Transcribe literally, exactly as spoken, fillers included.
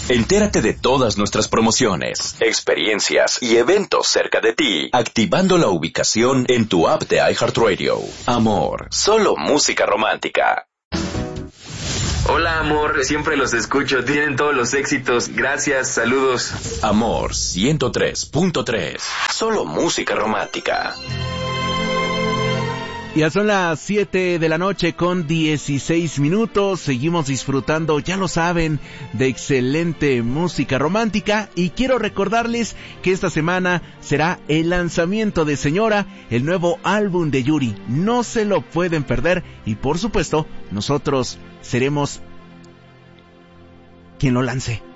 Entérate de todas nuestras promociones, experiencias y eventos cerca de ti, activando la ubicación en tu app de iHeartRadio. Amor, solo música romántica. Hola, amor, siempre los escucho, tienen todos los éxitos. Gracias, saludos. Amor ciento tres punto tres, solo música romántica. Ya son las siete de la noche con dieciséis minutos, seguimos disfrutando, ya lo saben, de excelente música romántica y quiero recordarles que esta semana será el lanzamiento de Señora, el nuevo álbum de Yuri, no se lo pueden perder y por supuesto nosotros seremos quien lo lance.